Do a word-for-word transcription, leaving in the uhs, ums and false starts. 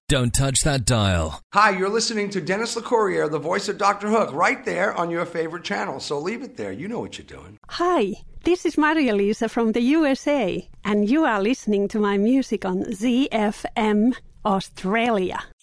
Don't touch that dial. Hi, you're listening to Dennis LeCourrier, the voice of Doctor Hook, right there on your favorite channel. So leave it there. You know what you're doing. Hi, this is Maria-Lisa from the U S A, and you are listening to my music on Z F M Australia.